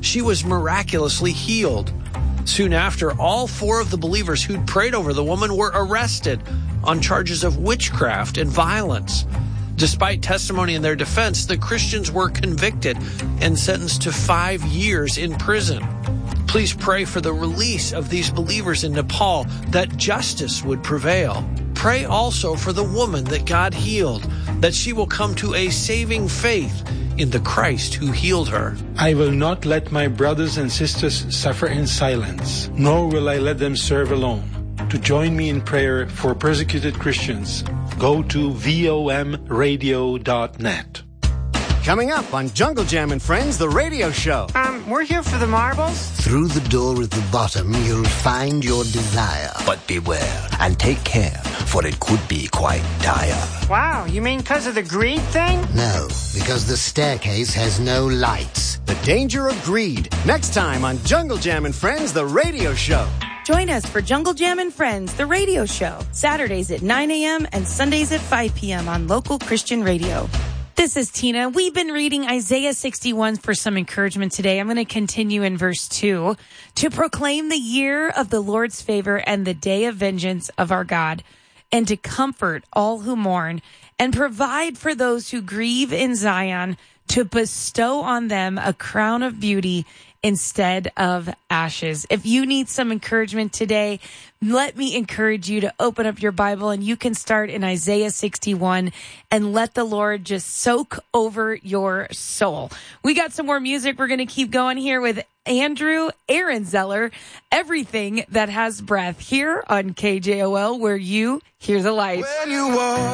she was miraculously healed. Soon after, all 4 of the believers who'd prayed over the woman were arrested on charges of witchcraft and violence. Despite testimony in their defense, the Christians were convicted and sentenced to 5 years in prison. Please pray for the release of these believers in Nepal, that justice would prevail. Pray also for the woman that God healed, that she will come to a saving faith in the Christ who healed her. I will not let my brothers and sisters suffer in silence, nor will I let them serve alone. To join me in prayer for persecuted Christians, go to vomradio.net. Coming up on Jungle Jam and Friends, the radio show. We're here for the marbles. Through the door at the bottom, you'll find your desire. But beware and take care, for it could be quite dire. Wow, you mean because of the greed thing? No, because the staircase has no lights. The danger of greed. Next time on Jungle Jam and Friends, the radio show. Join us for Jungle Jam and Friends, the radio show. Saturdays at 9 a.m. and Sundays at 5 p.m. on local Christian radio. This is Tina. We've been reading Isaiah 61 for some encouragement today. I'm going to continue in verse 2. To proclaim the year of the Lord's favor and the day of vengeance of our God, and to comfort all who mourn, and provide for those who grieve in Zion, to bestow on them a crown of beauty instead of ashes. If you need some encouragement today, let me encourage you to open up your Bible, and you can start in Isaiah 61 and let the Lord just soak over your soul. We got some more music. We're going to keep going here with Andrew Aaron Zeller, Everything That Has Breath, here on KJOL, where you hear the light.